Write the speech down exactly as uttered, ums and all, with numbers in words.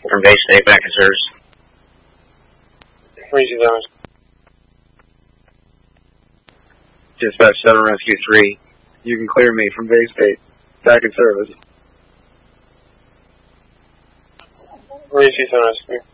From Bay State, back to service. Rescue Center. Dispatch seven Rescue three. You can clear me from Bay State. Back in service. Rescue Center Rescue.